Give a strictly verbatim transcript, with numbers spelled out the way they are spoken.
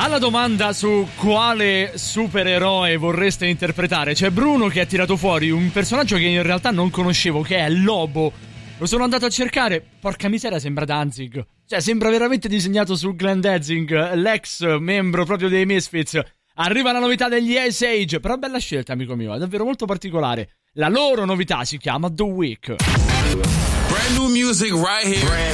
Alla domanda su quale supereroe vorreste interpretare, c'è Bruno che ha tirato fuori un personaggio che in realtà non conoscevo, che è Lobo. Lo sono andato a cercare, porca miseria, sembra Danzig. Cioè, sembra veramente disegnato su Glenn Danzig, l'ex membro proprio dei Misfits. Arriva la novità degli Ice Age, però bella scelta, amico mio, è davvero molto particolare. La loro novità si chiama The Week. Brand new music right here.